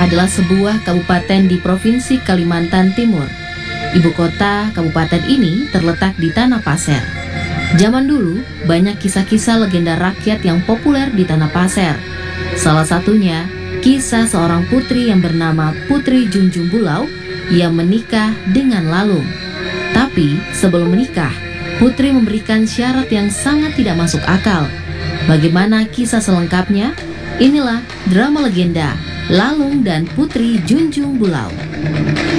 adalah sebuah kabupaten di Provinsi Kalimantan Timur. Ibu kota kabupaten ini terletak di Tanah Pasir. Zaman dulu, banyak kisah-kisah legenda rakyat yang populer di Tanah Pasir. Salah satunya, kisah seorang putri yang bernama Putri Junjung Bulau yang menikah dengan Lalung. Tapi sebelum menikah, Putri memberikan syarat yang sangat tidak masuk akal. Bagaimana kisah selengkapnya? Inilah drama legenda Lalung dan Putri Junjung Bulau.